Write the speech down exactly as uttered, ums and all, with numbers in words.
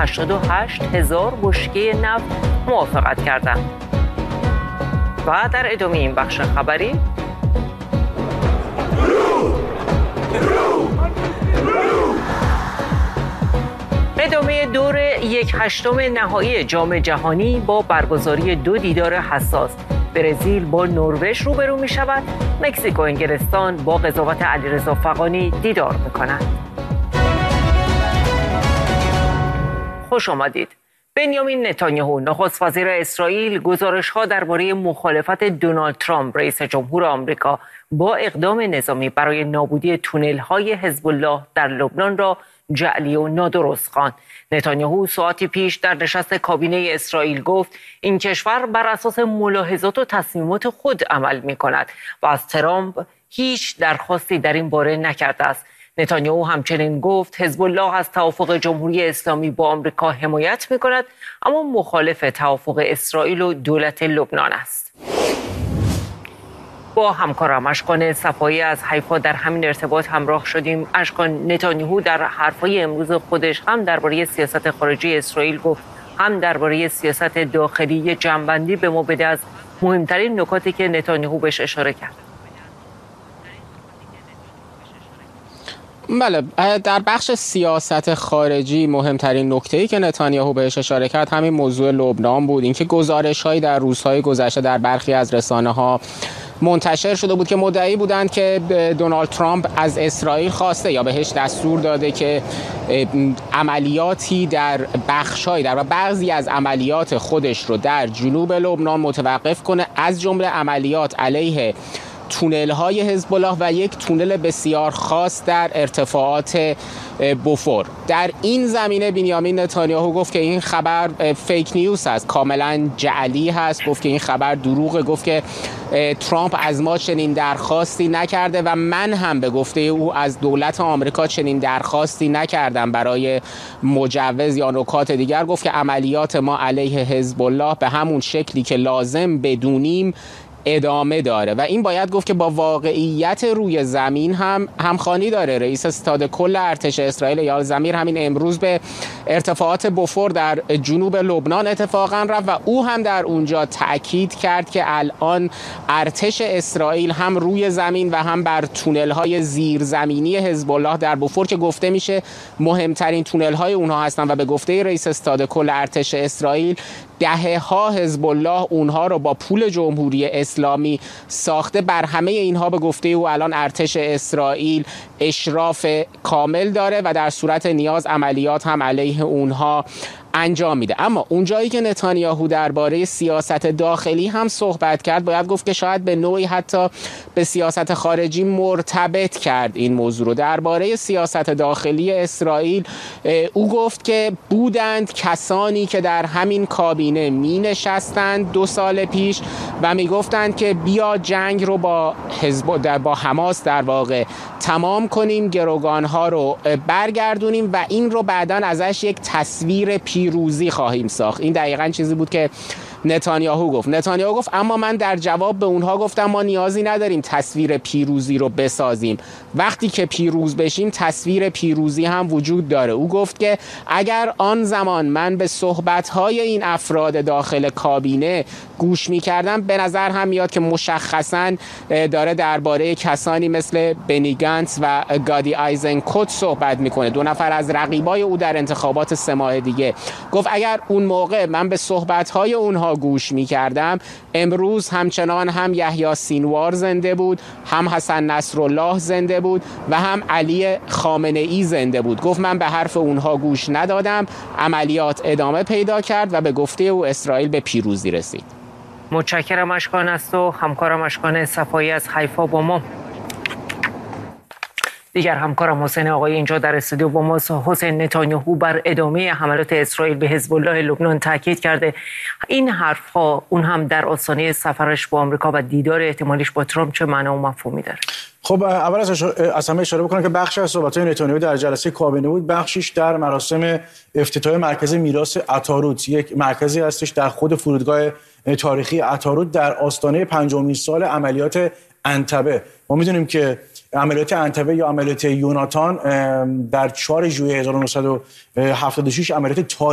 هشتاد و هشت هزار بشکه نفت موافقت کردند. و در ادامه این بخش خبری ادامه دور یک هشتم نهایی جام جهانی با برگزاری دو دیدار حساس. برزیل با نروژ روبرو می شود، مکزیک و انگلستان با قضاوت علیرضا فغانی دیدار می کنند. خوش آمدید. بنیامین نتانیاهو نخست وزیر اسرائیل گزارش‌ها درباره مخالفت دونالد ترامپ رئیس جمهور آمریکا با اقدام نظامی برای نابودی تونل‌های حزب الله در لبنان را جعلی و نادرست خواند. نتانیاهو ساعتی پیش در نشست کابینه اسرائیل گفت این کشور بر اساس ملاحظات و تصمیمات خود عمل می‌کند و از ترامپ هیچ درخواستی در این باره نکرده است. نتانیاهو همچنین گفت حزب الله از توافق جمهوری اسلامی با آمریکا حمایت می‌کند، اما مخالف توافق اسرائیل و دولت لبنان است. با همکارم اشکان صفایی از حیفا در همین ارتباط همراه شدیم. اشکان، نتانیاهو در حرفای امروز خودش هم درباره سیاست خارجی اسرائیل گفت، هم درباره سیاست داخلی جنبندی به ما بده از مهمترین نکاتی که نتانیاهو بهش اشاره کرد. بله، در بخش سیاست خارجی مهمترین نکته‌ای که نتانیاهو بهش اشاره کرد همین موضوع لبنان بود. اینکه گزارش‌هایی در روزهای گذشته در برخی از رسانه‌ها منتشر شده بود که مدعی بودند که دونالد ترامپ از اسرائیل خواسته یا بهش دستور داده که عملیاتی در بخش‌های در بعضی از عملیات خودش رو در جنوب لبنان متوقف کنه، از جمله عملیات علیه تونل‌های حزب الله و یک تونل بسیار خاص در ارتفاعات بوفور. در این زمینه بنیامین نتانیاهو گفت که این خبر فیک نیوز هست، کاملا جعلی هست. گفت که این خبر دروغه. گفت که ترامپ از ما چنین درخواستی نکرده و من هم به گفته او از دولت آمریکا چنین درخواستی نکردم برای مجوز یا نکات دیگر. گفت که عملیات ما علیه حزب الله به همون شکلی که لازم بدونیم ادامه داره و این باید گفت که با واقعیت روی زمین هم همخوانی داره. رئیس ستاد کل ارتش اسرائیل ایال زمیر همین امروز به ارتفاعات بوفور در جنوب لبنان اتفاقا رفت و او هم در اونجا تأکید کرد که الان ارتش اسرائیل هم روی زمین و هم بر تونل‌های زیرزمینی حزب الله در بوفور که گفته میشه مهمترین تونل‌های اونها هستن و به گفته رئیس ستاد کل ارتش اسرائیل دهه‌ها حزب الله اونها رو با پول جمهوری اسلامی ساخته. بر همه اینها به گفته او الان ارتش اسرائیل اشراف کامل داره و در صورت نیاز عملیات هم علیه اونها انجام میده. اما اون جایی که نتانیاهو درباره سیاست داخلی هم صحبت کرد، باید گفت که شاید به نوعی حتی به سیاست خارجی مرتبط کرد این موضوع رو. درباره سیاست داخلی اسرائیل او گفت که بودند کسانی که در همین کابینه می نشستند دو سال پیش و می گفتند که بیا جنگ رو با حزب با حماس در واقع تمام کنیم، گروگانها رو برگردونیم و این رو بعداً ازش یک تصویر پیروزی خواهیم ساخت. این دقیقاً چیزی بود که نتانیاهو گفت. نتانیاهو گفت اما من در جواب به اونها گفتم ما نیازی نداریم تصویر پیروزی رو بسازیم، وقتی که پیروز بشیم تصویر پیروزی هم وجود داره. او گفت که اگر آن زمان من به صحبت‌های این افراد داخل کابینه گوش می‌کردم، به نظر هم میاد که مشخصاً داره درباره کسانی مثل بنی گانتز و گادی آیزنکوت صحبت می‌کنه، دو نفر از رقیبای او در انتخابات سه ماه دیگه. گفت اگر اون موقع من به صحبت‌های اونها گوش می‌کردم، امروز همچنان هم یحیی سینوار زنده بود، هم حسن نصرالله زنده بود و هم علی خامنه‌ای زنده بود. گفت من به حرف اونها گوش ندادم، عملیات ادامه پیدا کرد و به گفته او اسرائیل به پیروزی رسید. متشکرم اشکان است و همکارم اشکان صفایی از حیفا با ما. دیگر همکارم حسین آقای اینجا در استودیو با ماست. حسین، نتانیاهو بر ادامه حملات اسرائیل به حزب الله لبنان تاکید کرده. این حرفها اون هم در آستانه سفرش با آمریکا و دیدار احتمالیش با ترامپ چه معنا و مفهومی داره؟ خب اول از از همه اشاره بکنم که بخشی از صحبت‌های نتانیاهو در جلسه کابینه بود، بخشیش در مراسم افتتاح مرکز میراث عطارود، یک مرکزی هستش در خود فرودگاه تاریخی عطارود در آستانه پنجمین سال عملیات انتبه. ما می‌دونیم که عملیات انتبه یا عملیات یوناتان در چهارم ژوئیه هزار و نهصد و هفتاد و شش عملیات